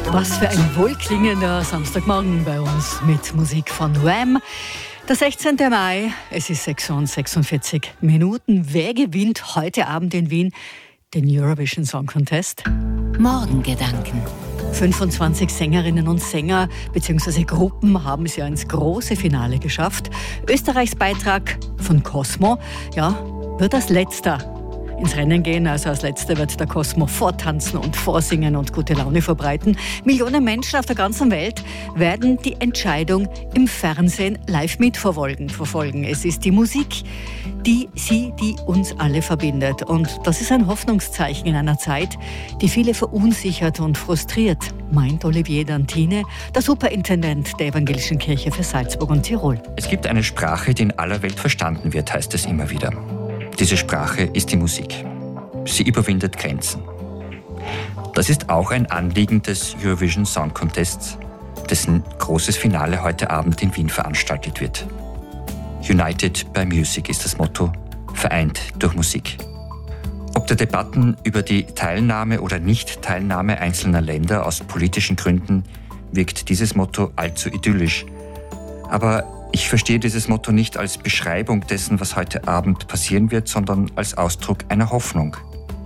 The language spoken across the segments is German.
Was für ein wohlklingender Samstagmorgen bei uns mit Musik von Wham. Der 16. Mai, es ist 6:46 Minuten. Wer gewinnt heute Abend in Wien den Eurovision Song Contest? Morgengedanken. 25 Sängerinnen und Sänger bzw. Gruppen haben es ja ins große Finale geschafft. Österreichs Beitrag von Cosmo, wird als letzter ins Rennen gehen. Also als letzter wird der Cosmo vortanzen und vorsingen und gute Laune verbreiten. Millionen Menschen auf der ganzen Welt werden die Entscheidung im Fernsehen live mitverfolgen. Es ist die Musik, die uns alle verbindet. Und das ist ein Hoffnungszeichen in einer Zeit, die viele verunsichert und frustriert, meint Olivier Dantine, der Superintendent der Evangelischen Kirche für Salzburg und Tirol. Es gibt eine Sprache, die in aller Welt verstanden wird, heißt es immer wieder. Diese Sprache ist die Musik. Sie überwindet Grenzen. Das ist auch ein Anliegen des Eurovision Song Contests, dessen großes Finale heute Abend in Wien veranstaltet wird. United by Music ist das Motto, vereint durch Musik. Ob der Debatten über die Teilnahme oder Nicht-Teilnahme einzelner Länder aus politischen Gründen wirkt dieses Motto allzu idyllisch. Aber ich verstehe dieses Motto nicht als Beschreibung dessen, was heute Abend passieren wird, sondern als Ausdruck einer Hoffnung.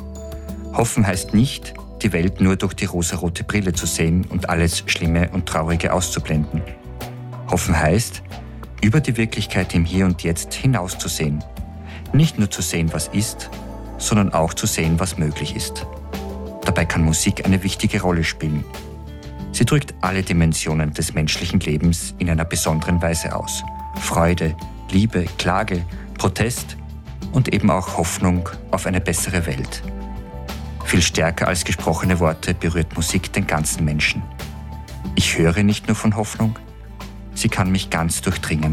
Hoffen heißt nicht, die Welt nur durch die rosarote Brille zu sehen und alles Schlimme und Traurige auszublenden. Hoffen heißt, über die Wirklichkeit im Hier und Jetzt hinauszusehen. Nicht nur zu sehen, was ist, sondern auch zu sehen, was möglich ist. Dabei kann Musik eine wichtige Rolle spielen. Sie drückt alle Dimensionen des menschlichen Lebens in einer besonderen Weise aus. Freude, Liebe, Klage, Protest und eben auch Hoffnung auf eine bessere Welt. Viel stärker als gesprochene Worte berührt Musik den ganzen Menschen. Ich höre nicht nur von Hoffnung, sie kann mich ganz durchdringen.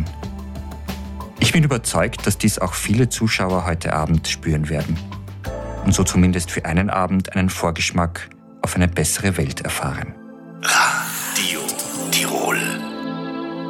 Ich bin überzeugt, dass dies auch viele Zuschauer heute Abend spüren werden und so zumindest für einen Abend einen Vorgeschmack auf eine bessere Welt erfahren.